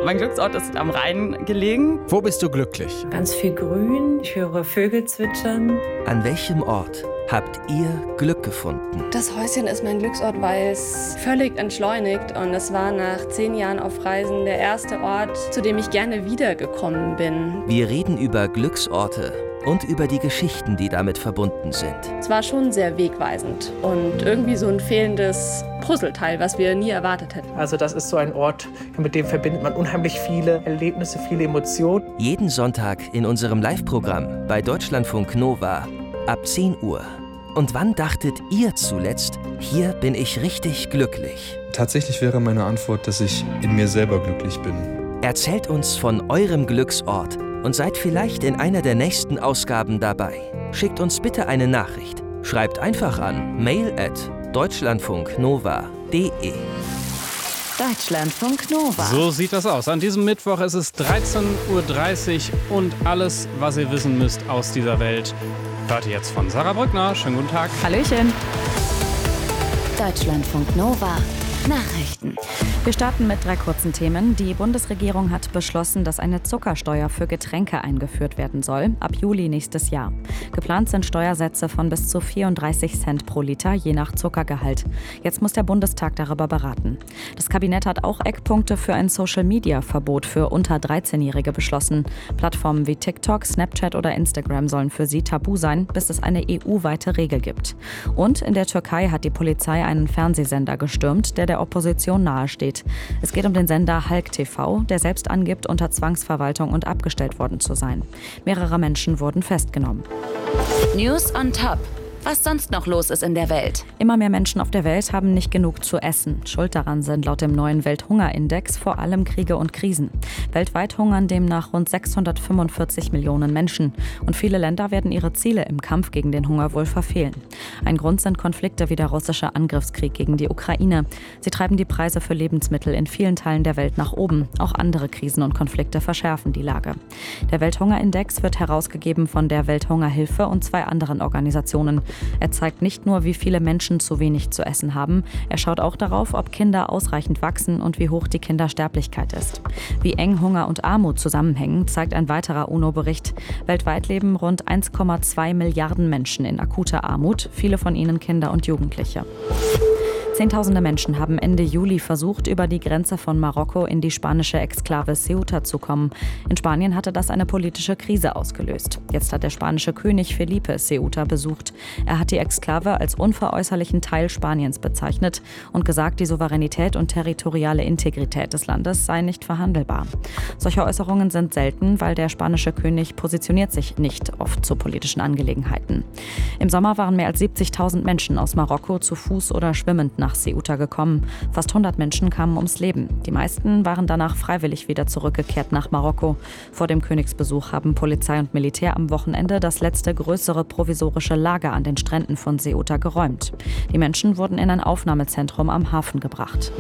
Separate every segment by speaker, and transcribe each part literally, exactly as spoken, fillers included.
Speaker 1: Mein Glücksort ist am Rhein gelegen.
Speaker 2: Wo bist du glücklich?
Speaker 3: Ganz viel Grün, ich höre Vögel zwitschern.
Speaker 4: An welchem Ort habt ihr Glück gefunden?
Speaker 5: Das Häuschen ist mein Glücksort, weil es völlig entschleunigt. Und es war nach zehn Jahren auf Reisen der erste Ort, zu dem ich gerne wiedergekommen bin.
Speaker 4: Wir reden über Glücksorte und über die Geschichten, die damit verbunden sind.
Speaker 5: Es war schon sehr wegweisend und irgendwie so ein fehlendes Puzzleteil, was wir nie erwartet hätten.
Speaker 6: Also das ist so ein Ort, mit dem verbindet man unheimlich viele Erlebnisse, viele Emotionen.
Speaker 4: Jeden Sonntag in unserem Live-Programm bei Deutschlandfunk Nova ab zehn Uhr. Und wann dachtet ihr zuletzt, hier bin ich richtig glücklich?
Speaker 7: Tatsächlich wäre meine Antwort, dass ich in mir selber glücklich bin.
Speaker 4: Erzählt uns von eurem Glücksort und seid vielleicht in einer der nächsten Ausgaben dabei. Schickt uns bitte eine Nachricht. Schreibt einfach an mail at deutschlandfunknova punkt de.
Speaker 8: Deutschlandfunk Nova.
Speaker 2: So sieht das aus. An diesem Mittwoch ist es dreizehn Uhr dreißig und alles, was ihr wissen müsst aus dieser Welt, hört ihr jetzt von Sarah Brückner. Schönen guten Tag.
Speaker 1: Hallöchen.
Speaker 8: Deutschlandfunk Nova. Nachrichten.
Speaker 9: Wir starten mit drei kurzen Themen. Die Bundesregierung hat beschlossen, dass eine Zuckersteuer für Getränke eingeführt werden soll, ab Juli nächstes Jahr. Geplant sind Steuersätze von bis zu vierunddreißig Cent pro Liter, je nach Zuckergehalt. Jetzt muss der Bundestag darüber beraten. Das Kabinett hat auch Eckpunkte für ein Social-Media-Verbot für unter dreizehnjährige beschlossen. Plattformen wie TikTok, Snapchat oder Instagram sollen für sie tabu sein, bis es eine E U-weite Regel gibt. Und in der Türkei hat die Polizei einen Fernsehsender gestürmt, der der Opposition nahesteht. Es geht um den Sender Halk T V, der selbst angibt, unter Zwangsverwaltung und abgestellt worden zu sein. Mehrere Menschen wurden festgenommen.
Speaker 8: News on Top. Was sonst noch los ist in der Welt.
Speaker 9: Immer mehr Menschen auf der Welt haben nicht genug zu essen. Schuld daran sind laut dem neuen Welthungerindex vor allem Kriege und Krisen. Weltweit hungern demnach rund sechshundertfünfundvierzig Millionen Menschen. Und viele Länder werden ihre Ziele im Kampf gegen den Hunger wohl verfehlen. Ein Grund sind Konflikte wie der russische Angriffskrieg gegen die Ukraine. Sie treiben die Preise für Lebensmittel in vielen Teilen der Welt nach oben. Auch andere Krisen und Konflikte verschärfen die Lage. Der Welthungerindex wird herausgegeben von der Welthungerhilfe und zwei anderen Organisationen. Er zeigt nicht nur, wie viele Menschen zu wenig zu essen haben, er schaut auch darauf, ob Kinder ausreichend wachsen und wie hoch die Kindersterblichkeit ist. Wie eng Hunger und Armut zusammenhängen, zeigt ein weiterer UNO-Bericht. Weltweit leben rund eins Komma zwei Milliarden Menschen in akuter Armut, viele von ihnen Kinder und Jugendliche. Zehntausende Menschen haben Ende Juli versucht, über die Grenze von Marokko in die spanische Exklave Ceuta zu kommen. In Spanien hatte das eine politische Krise ausgelöst. Jetzt hat der spanische König Felipe Ceuta besucht. Er hat die Exklave als unveräußerlichen Teil Spaniens bezeichnet und gesagt, die Souveränität und territoriale Integrität des Landes sei nicht verhandelbar. Solche Äußerungen sind selten, weil der spanische König positioniert sich nicht oft zu politischen Angelegenheiten. Im Sommer waren mehr als siebzigtausend Menschen aus Marokko zu Fuß oder schwimmend nach Ceuta gekommen. Fast hundert Menschen kamen ums Leben. Die meisten waren danach freiwillig wieder zurückgekehrt nach Marokko. Vor dem Königsbesuch haben Polizei und Militär am Wochenende das letzte größere provisorische Lager an den Stränden von Ceuta geräumt. Die Menschen wurden in ein Aufnahmezentrum am Hafen gebracht.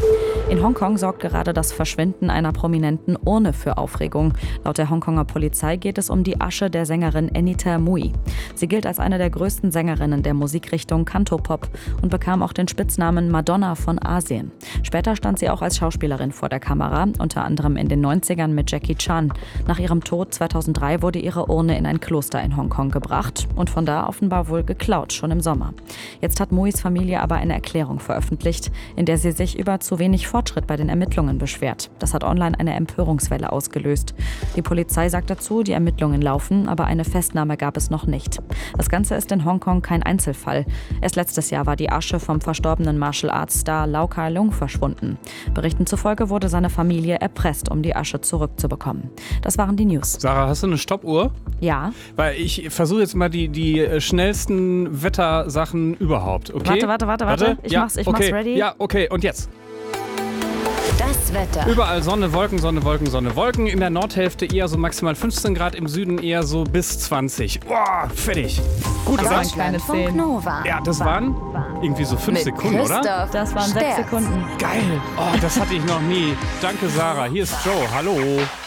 Speaker 9: In Hongkong sorgt gerade das Verschwinden einer prominenten Urne für Aufregung. Laut der Hongkonger Polizei geht es um die Asche der Sängerin Anita Mui. Sie gilt als eine der größten Sängerinnen der Musikrichtung Cantopop und bekam auch den Spitznamen Madonna von Asien. Später stand sie auch als Schauspielerin vor der Kamera, unter anderem in den neunzigern mit Jackie Chan. Nach ihrem Tod zweitausenddrei wurde ihre Urne in ein Kloster in Hongkong gebracht und von da offenbar wohl geklaut, schon im Sommer. Jetzt hat Muis Familie aber eine Erklärung veröffentlicht, in der sie sich über zu wenig Fortschritt bei den Ermittlungen beschwert. Das hat online eine Empörungswelle ausgelöst. Die Polizei sagt dazu, die Ermittlungen laufen, aber eine Festnahme gab es noch nicht. Das Ganze ist in Hongkong kein Einzelfall. Erst letztes Jahr war die Asche vom verstorbenen Martial Arts Star Lau Kar-leung verschwunden. Berichten zufolge wurde seine Familie erpresst, um die Asche zurückzubekommen. Das waren die News.
Speaker 2: Sarah, hast du eine Stoppuhr?
Speaker 9: Ja.
Speaker 2: Weil ich versuche jetzt mal die, die schnellsten Wettersachen überhaupt, okay?
Speaker 9: Warte, warte, warte, warte. Ich
Speaker 2: ja,
Speaker 9: mach's, ich
Speaker 2: okay.
Speaker 9: mach's ready.
Speaker 2: Ja, okay, und jetzt?
Speaker 8: Das Wetter.
Speaker 2: Überall Sonne, Wolken, Sonne, Wolken, Sonne, Wolken. In der Nordhälfte eher so maximal fünfzehn Grad, im Süden eher so bis zwanzig. Boah, fertig. Gut,
Speaker 1: Das
Speaker 2: oder?
Speaker 1: waren kleine zehn.
Speaker 8: Nova.
Speaker 2: Ja, das waren irgendwie so fünf
Speaker 8: Mit
Speaker 2: Sekunden, oder?
Speaker 8: Christoph
Speaker 9: Das waren sechs
Speaker 8: Sterz.
Speaker 9: Sekunden.
Speaker 2: Geil. Oh, das hatte ich noch nie. Danke, Sarah. Hier ist Joe. Hallo.